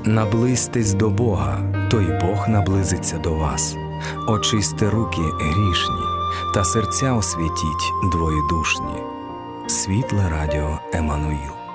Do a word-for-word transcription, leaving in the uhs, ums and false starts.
Наблизьтесь до Бога, то й Бог наблизиться до вас. Очисти руки грішні, та серця освятіть двоєдушні. Світле радіо Еммануїл.